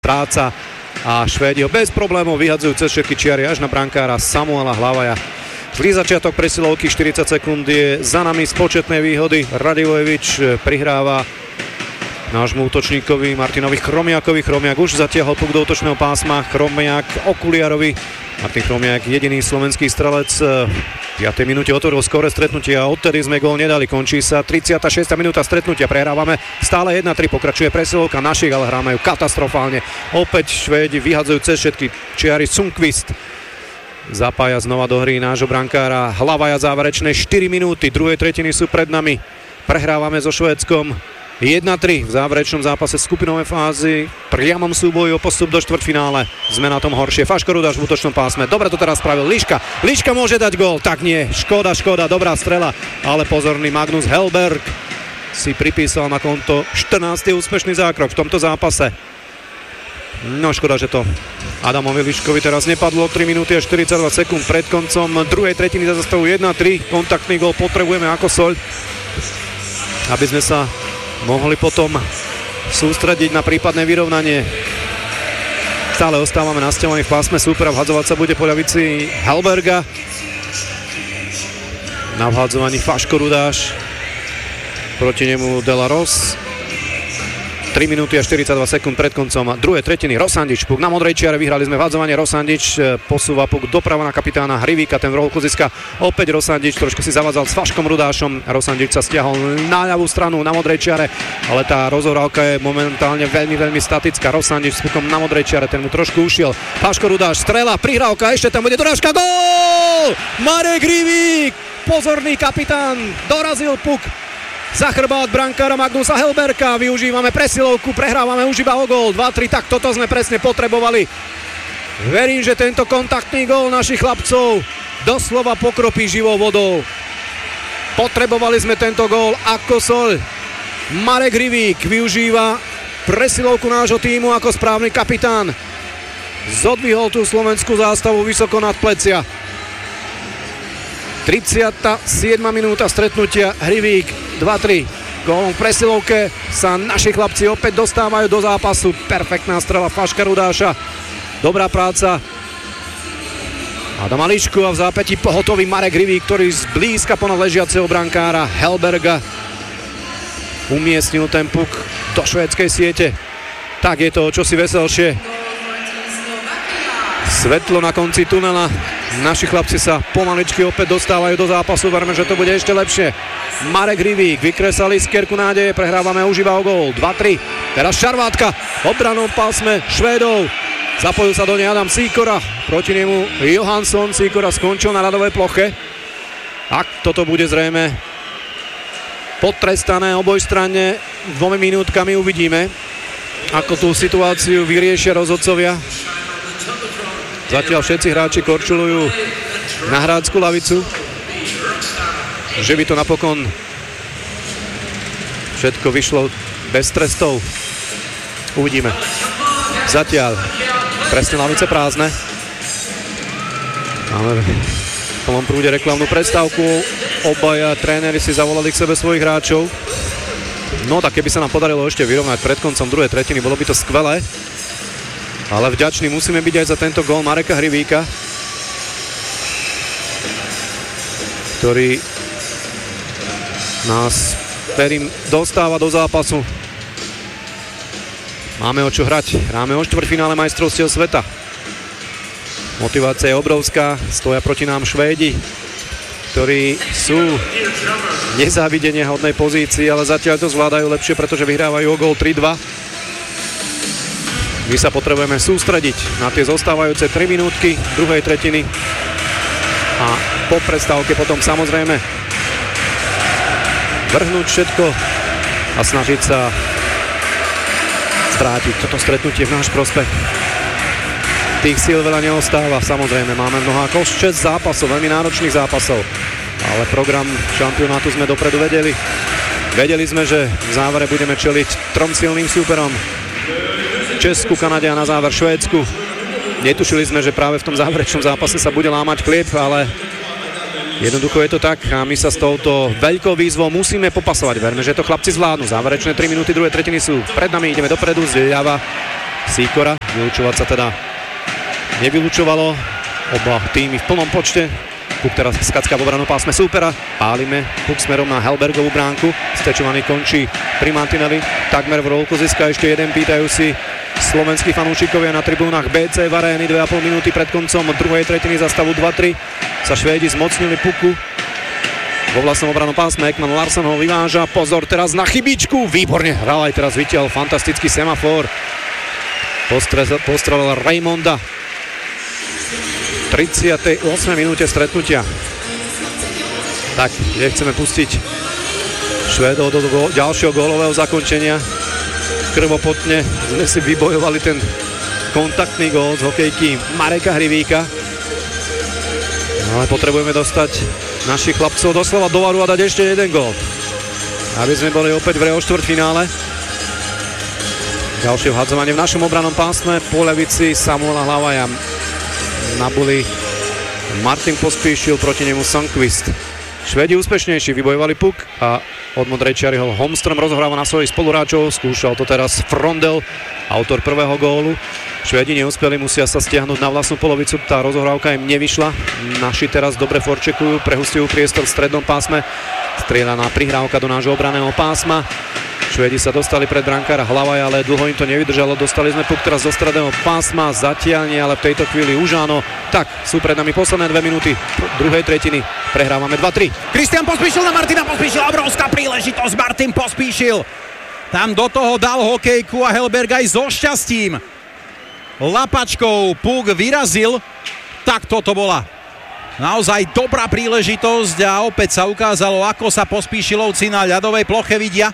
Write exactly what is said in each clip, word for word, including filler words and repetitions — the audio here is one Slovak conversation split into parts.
práca a Švédi ho bez problémov vyhadzujú cez všetky čiary až na brankára Samuela Hlavaja. Zlý začiatok presilovky, štyridsať sekúnd je za nami z početnej výhody. Radivojevič prihráva nášmu útočníkovi Martinovi Chromiakovi. Chromiak už zatiahol puk do útočného pásma. Chromiak Okuliarovi. Martin Chromiak, jediný slovenský strelec, v piatej minúte otvoril skore stretnutie a odtedy sme gól nedali. Končí sa tridsiata šiesta minúta stretnutia, prehrávame stále jedna tri, pokračuje presilovka našich, ale hráme ju katastrofálne. Opäť Švédi vyhadzujú cez všetky čiary. Sundqvist zapája znova do hry nášho brankára Hlavaja. Záverečné štyri minúty, druhej tretiny sú pred nami. Prehrávame so Švédskom jedna tri v záverečnom zápase skupinovej fázy, priamom súboji o postup do štvrťfinále. Sme na tom horšie. Faško Rudáš v útočnom pásme. Dobre to teraz spravil Liška. Liška môže dať gól. Tak nie. Škoda, škoda. Dobrá strela. Ale pozorný Magnus Hellberg si pripísal na konto štrnásty úspešný zákrok v tomto zápase. No škoda, že to Adamovi Liškovi teraz nepadlo. tri minúty a štyridsaťdva sekúnd pred koncom druhej tretiny za zastavu jedna tri. Kontaktný gól potrebujeme ako soľ, aby sme sa mohli potom sústrediť na prípadné vyrovnanie. Stále ostávame nasťahovaní v pásme súpera. Vhadzovať sa bude po ľavici Hellberga. Na vhadzovaní Faško Rudáš. Proti nemu Delaros. tri minúty a štyridsaťdva sekúnd pred koncom druhej tretiny. Rosandič, puk na modrej čiare, vyhrali sme vhadzovanie. Rosandič posúva puk doprava na kapitána Hrivíka, ten v rohu získa opäť Rosandič, trošku si zavádzal s Faškom Rudášom. Rosandič sa stiahol na ľavú stranu na modrej čiare, ale tá rozohrávka je momentálne veľmi, veľmi statická. Rosandič s pukom na modrej čiare, ten mu trošku ušiel. Faško Rudáš, strela, prihrávka, ešte tam bude dorážka, gól! Marek Hrivík, pozorný kapitán, dorazil puk za chrbát brankára Magnusa Hellberga. Využívame presilovku, prehrávame už iba o gól. dva tri, tak toto sme presne potrebovali. Verím, že tento kontaktný gól našich chlapcov doslova pokropí živou vodou. Potrebovali sme tento gól ako soľ. Marek Hrivík využíva presilovku nášho tímu ako správny kapitán. Zodvihol tú slovenskú zástavu vysoko nad plecia. tridsiata siedma minúta stretnutia. Hrivík dva tri. Gólom v presilovke sa naši chlapci opäť dostávajú do zápasu. Perfektná strela Faška Rudáša. Dobrá práca Adama Lišku a v zápäti pohotový Marek Hrivík, ktorý zblízka ponad ležiaceho brankára Hellberga umiestnil ten puk do švédskej siete. Tak je to o čosi veselšie. Svetlo na konci tunela. Naši chlapci sa pomaličky opäť dostávajú do zápasu. Verme, že to bude ešte lepšie. Marek Hrivík vykresali skierku nádeje. Prehrávame už iba o gól. dva tri. Teraz Šarvátka v obranom pásme Švédov. Zapojil sa do nej Adam Sýkora. Proti nemu Johansson. Sýkora skončil na ľadovej ploche. Ak toto bude zrejme potrestané obojstranne, dvomi minútkami uvidíme, ako tú situáciu vyriešia rozhodcovia. Zatiaľ všetci hráči korčulujú na hráčskú lavicu. Že by to napokon všetko vyšlo bez trestov, uvidíme. Zatiaľ presne lavice prázdne. Máme v plnom prúde reklamnú prestávku. Obaja tréneri si zavolali k sebe svojich hráčov. No tak keby sa nám podarilo ešte vyrovnať pred koncom druhej tretiny, bolo by to skvelé. Ale vďační musíme byť aj za tento gól Mareka Hrivíka, ktorý nás, verím, dostáva do zápasu. Máme o čo hrať. Hráme o štvrťfinále majstrovstiev sveta. Motivácia je obrovská. Stoja proti nám Švédi, ktorí sú nezávidenia hodnej pozícii, ale zatiaľ to zvládajú lepšie, pretože vyhrávajú o gól tri dva. My sa potrebujeme sústrediť na tie zostávajúce tri minútky druhej tretiny a po prestávke potom samozrejme vrhnúť všetko a snažiť sa strátiť toto stretnutie v náš prospech. Tých síl veľa neostáva, samozrejme máme mnoho ako šesť zápasov, veľmi náročných zápasov, ale program šampionátu sme dopredu vedeli. Vedeli sme, že v závere budeme čeliť trom silným súperom. Česku, Kanade a na záver Švédsku. Netušili sme, že práve v tom záverečnom zápase sa bude lámať chlieb, ale jednoducho je to tak a my sa s touto veľkou výzvou musíme popasovať. Verme, že to chlapci zvládnu. Záverečné tri minúty druhej tretiny sú pred nami, ideme dopredu, zľava Sýkora. Vylučovať sa teda nevylučovalo. Oba týmy v plnom počte. Puk teraz skacká v obranu pásme súpera. Pálime puk smerom na Helbergovú bránku. Stečovaný končí pri mantineli. Takmer v rolku získa ešte jeden. Pýtajú si slovenskí fanúšikovia na tribúnach bé cé v arény. dve a pol minúty pred koncom druhej tretiny za stavu dva tri. Sa Švédi zmocnili puku. Vo vlastnom obranu pásme Ekman Larsson ho vyváža. Pozor teraz na chybičku. Výborne hral aj teraz vytiaľ fantastický semafor. Postrelil Raymonda. V tridsiatej ôsmej minúte stretnutia. Tak, kde chceme pustiť Švédov do go- ďalšieho gólového zakončenia. Krvopotne sme si vybojovali ten kontaktný gól z hokejky Mareka Hrivíka. Ale potrebujeme dostať našich chlapcov doslova do varu a dať ešte jeden gól, aby sme boli opäť v o štvrťfinále. Ďalšie vhadzovanie v našom obranom pásme. Po ľavici Samuela Hlavaja. Na buli Martin Pospíšil, proti nemu Sundqvist. Švédi úspešnejší vybojovali puk a od modrej čiary ho Holmström rozohráva na svojich spoluhráčov. Skúšal to teraz Frondel, autor prvého gólu. Švédi neúspeli, musia sa stiahnuť na vlastnú polovicu. Tá rozohrávka im nevyšla. Naši teraz dobre forčekujú, prehustujú priestor v strednom pásme. Strieľaná prihrávka do nášho obraného pásma. Švédi sa dostali pred brankára Hlavaja, ale dlho im to nevydržalo. Dostali sme puk teraz zo stredného pásma. Zatiaľ nie, ale v tejto chvíli už áno. Tak, sú pred nami posledné dve minúty druhej tretiny. Prehrávame dva tri. Kristian Pospíšil na Martina Pospíšila. Obrovská príležitosť. Martin Pospíšil tam do toho dal hokejku a Helberg aj so šťastím. Lapačkou puk vyrazil. Tak toto bola naozaj dobrá príležitosť a opäť sa ukázalo, ako sa Pospíšilovci na ľadovej ploche vidia.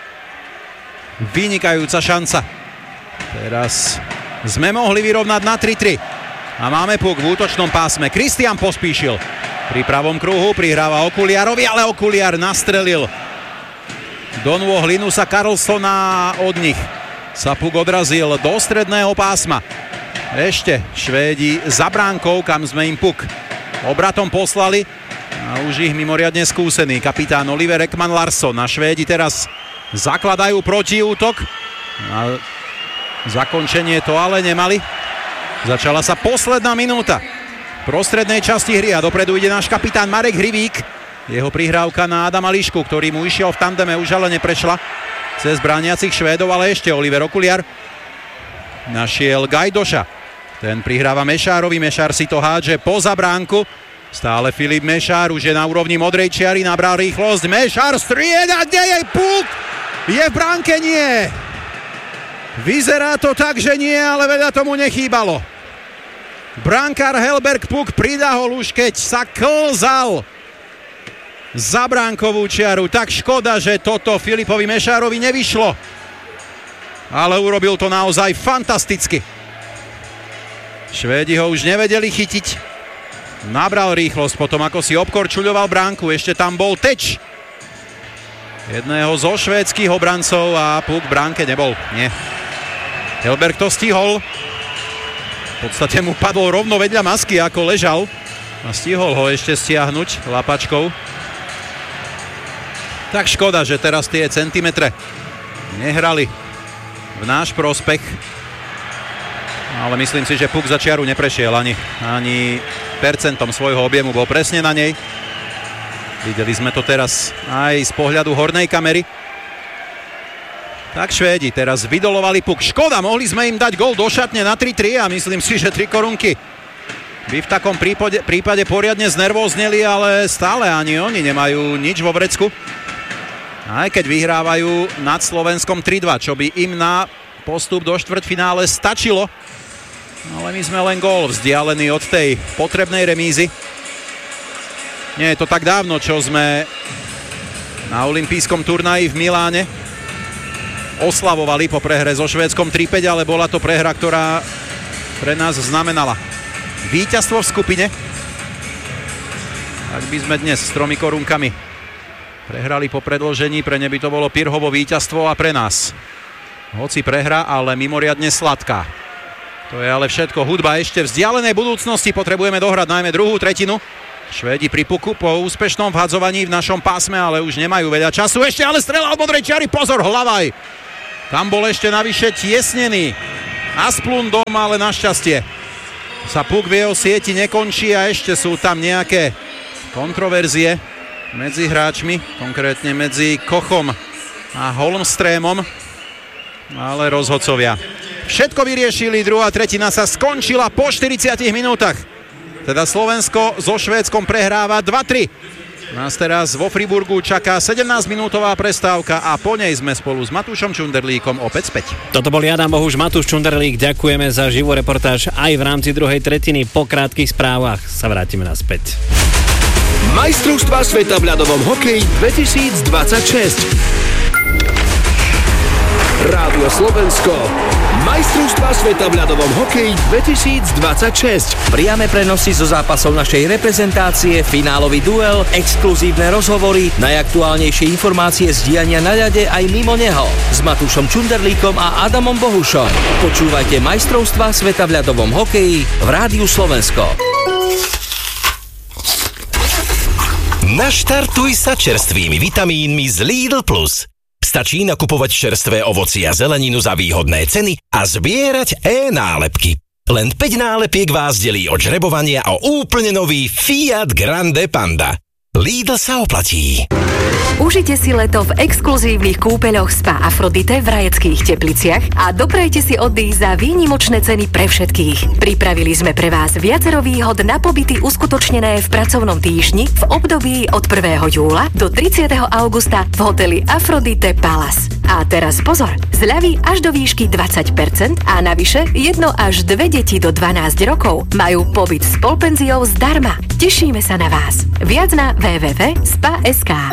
Vynikajúca šanca. Teraz sme mohli vyrovnať na tri tri. A máme puk v útočnom pásme. Kristian Pospíšil pri pravom kruhu prihráva Okuliarovi, ale Okuliar nastrelil do nôh Linusa Karlssona. Od nich sa puk odrazil do stredného pásma. Ešte Švédi za bránkou, kam sme im puk obratom poslali. A už ich mimoriadne skúsený kapitán Oliver Ekman Larsson. A Švédi teraz zakladajú protiútok. A zakončenie to ale nemali. Začala sa posledná minúta prostrednej časti hry a dopredu ide náš kapitán Marek Hrivík. Jeho prihrávka na Adama Lišku, ktorý mu išiel v tandeme, už ale neprešla cez brániacich Švédov, ale ešte Oliver Okuliar našiel Gajdoša. Ten prihráva Mešárovi, Mešár si to hádže poza bránku. Stále Filip Mešár už je na úrovni modrej čiary, nabral rýchlosť. Mešár strieda, nie je puk! Je v bránke, nie! Vyzerá to tak, že nie, ale veľa tomu nechýbalo. Brankár Helberg puk pridahol už, keď sa klzal za bránkovú čiaru. Tak škoda, že toto Filipovi Mešárovi nevyšlo. Ale urobil to naozaj fantasticky. Švédi ho už nevedeli chytiť. Nabral rýchlosť potom, ako si obkorčuľoval bránku. Ešte tam bol teč jedného zo švédskych obrancov a puk v bránke nebol. Nie. Helberg to stihol. V podstate mu padol rovno vedľa masky, ako ležal. A stihol ho ešte stiahnuť lapačkou. Tak škoda, že teraz tie centimetre nehrali v náš prospech. Ale myslím si, že puk za čiaru neprešiel ani, ani percentom svojho objemu. Bol presne na nej. Videli sme to teraz aj z pohľadu hornej kamery. Tak Švédi teraz vydolovali puk. Škoda, mohli sme im dať gól do šatne na tri tri a myslím si, že tri korunky by v takom prípade, prípade poriadne znervózneli, ale stále ani oni nemajú nič vo vrecku. Aj keď vyhrávajú nad Slovenskom tri dva, čo by im na postup do štvrťfinále stačilo. Ale my sme len gól vzdialení od tej potrebnej remízy. Nie je to tak dávno, čo sme na olympijskom turnaji v Miláne oslavovali po prehre so Švédskom tri päť, ale bola to prehra, ktorá pre nás znamenala víťazstvo v skupine. Ak by sme dnes s tromi korunkami prehrali po predĺžení, pre ne by to bolo Pirhovo víťazstvo a pre nás hoci prehra, ale mimoriadne sladká. To je ale všetko. Hudba ešte v vzdialenej budúcnosti. Potrebujeme dohrať najmä druhú tretinu. Švédi pri puku po úspešnom vhadzovaní v našom pásme, ale už nemajú veľa času. Ešte ale strela od modrej čiary. Pozor, Hlavaj. Tam bol ešte navyše tiesnený Asplund doma, ale našťastie sa puk v jeho sieti nekončí a ešte sú tam nejaké kontroverzie medzi hráčmi, konkrétne medzi Kochom a Holmstrémom, ale rozhodcovia všetko vyriešili. Druhá tretina sa skončila po štyridsiatich minútach. Teda Slovensko so Švédskom prehráva dva tri. Nás teraz vo Friburgu čaká sedemnásťminútová prestávka a po nej sme spolu s Matúšom Čunderlíkom opäť späť. Toto bol Adam Bohuš, Matúš Čunderlík. Ďakujeme za živú reportáž aj v rámci druhej tretiny. Po krátkych správach sa vrátime naspäť. Majstrovstvá sveta v ľadovom hokeji dvetisícdvadsaťšesť. Rádio Slovensko. Majstrovstvá sveta v ľadovom hokeji dvetisícdvadsaťšesť. Priame prenosy zo zápasov našej reprezentácie, finálový duel, exkluzívne rozhovory, najaktuálnejšie informácie z diania na ľade aj mimo neho. S Matúšom Čunderlíkom a Adamom Bohušom. Počúvajte Majstrovstvá sveta v ľadovom hokeji v Rádiu Slovensko. Naštartuj sa čerstvými vitamínmi z Lidl Plus. Stačí nakupovať čerstvé ovocie a zeleninu za výhodné ceny a zbierať e-nálepky. Len päť nálepiek vás delí od žrebovania o úplne nový Fiat Grande Panda. Lidl sa oplatí. Užite si leto v exkluzívnych kúpeľoch Spa Afrodite v Rajeckých Tepliciach a doprajte si oddych za výnimočné ceny pre všetkých. Pripravili sme pre vás viacero výhod na pobyty uskutočnené v pracovnom týždni v období od prvého júla do tridsiateho augusta v hoteli Afrodite Palace. A teraz pozor, zľavy až do výšky dvadsať percent a navyše jedno až dve deti do dvanásť rokov majú pobyt s polpenziou zdarma. Tešíme sa na vás. Viac na w w w bodka spa bodka es ká.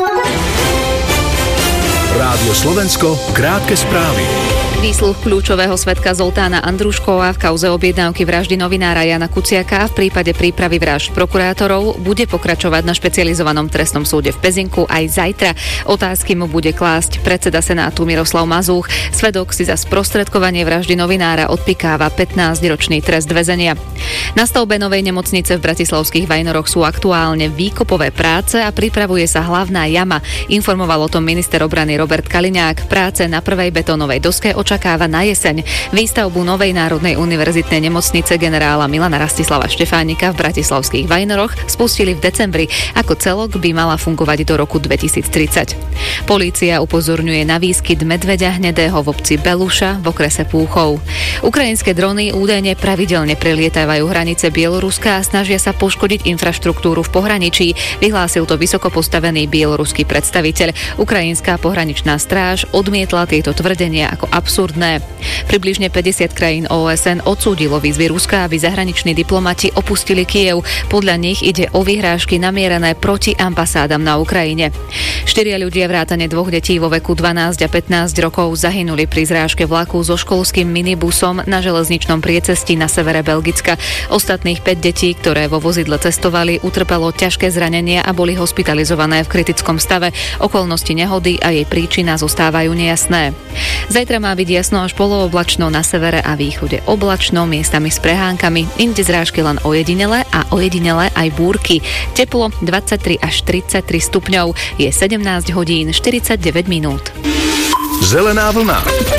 Rádio Slovensko, krátke správy. Výsluh kľúčového svedka Zoltána Andruškova v kauze objednávky vraždy novinára Jana Kuciaka v prípade prípravy vražd prokurátorov bude pokračovať na špecializovanom trestnom súde v Pezinku aj zajtra. Otázky mu bude klásť predseda Senátu Miroslav Mazúch. Svedok si za sprostredkovanie vraždy novinára odpikáva pätnásťročný trest väzenia. Na stavbe novej nemocnice v bratislavských Vajnoroch sú aktuálne výkopové práce a pripravuje sa hlavná jama. Informoval o tom minister obrany Robert Kaliňák. Práce na prvej betónovej doske očakáva na jeseň. Výstavbu novej Národnej univerzitnej nemocnice generála Milana Rastislava Štefánika v bratislavských Vajnoroch spustili v decembri. Ako celok by mala fungovať do roku dvetisíctridsať. Polícia upozorňuje na výskyt medveďa hnedého v obci Beluša v okrese Púchov. Ukrajinské drony údajne pravidelne prelietavajú hranice Bieloruska a snažia sa poškodiť infraštruktúru v pohraničí. Vyhlásil to vysoko postavený bieloruský predstaviteľ. Ukrajinská pohraničná stráž odmietla tieto tvrdenia ako absurdné. Približne päťdesiat krajín ó es en odsúdilo výzvy Ruska, aby zahraniční diplomati opustili Kyjev. Podľa nich ide o vyhrážky namierené proti ambasádam na Ukrajine. Štyria ľudia vrátane dvoch detí vo veku dvanásť a pätnásť rokov zahynuli pri zrážke vlaku so školským minibusom na železničnom priecestí na severe Belgicka. Ostatných päť detí, ktoré vo vozidle cestovali, utrpelo ťažké zranenia a boli hospitalizované v kritickom stave. Okolnosti nehody a jej príčina zostávajú nejasné. Zajtra má byť jasno až polooblačno, na severe a východe oblačno, miestami s prehánkami, inde zrážky len ojedinele a ojedinele aj búrky. Teplo dvadsaťtri až tridsaťtri stupňov, je sedemnásť hodín štyridsaťdeväť minút. Zelená vlna.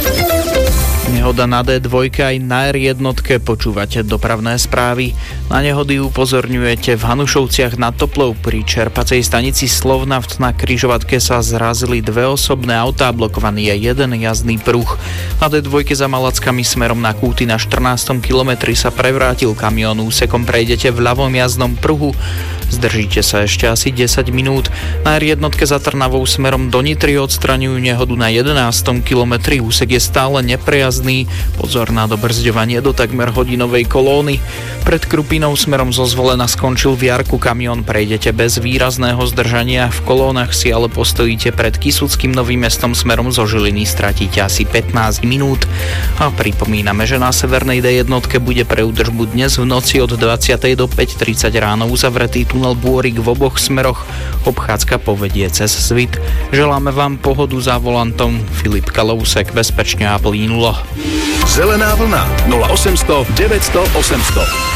Nehoda na dé dva aj na er jedna, počúvate dopravné správy. Na nehody upozorňujete v Hanušovciach nad Toplou. Pri čerpacej stanici Slovnaft na križovatke sa zrazili dve osobné autá, blokovaný je jeden jazdný pruh. Na dé dva za Malackami smerom na Kúty na štrnástom kilometri sa prevrátil kamión, úsekom prejdete v ľavom jazdnom pruhu. Zdržíte sa ešte asi desať minút. Na er jedna za Trnavou smerom do Nitry odstraňujú nehodu na jedenástom kilometri. Úsek je stále neprejazdný. Pozor na dobrzďovanie do takmer hodinovej kolóny. Pred Krupinou smerom zo Zvolena skončil v jarku kamión. Prejdete bez výrazného zdržania. V kolónach si ale postojíte pred Kysuckým Novým Mestom smerom zo Žiliny. Stratíte asi pätnásť minút. A pripomíname, že na severnej dé jedna bude pre údržbu dnes v noci od dvadsiatej do päť tridsať ráno uzavretý tunel Bôrik v oboch smeroch. Obchádzka povedie cez Svit. Želáme vám pohodu za volantom. Filip Kalousek, bezpečne a plínulo. Zelená vlna nula osemsto deväťsto osemsto.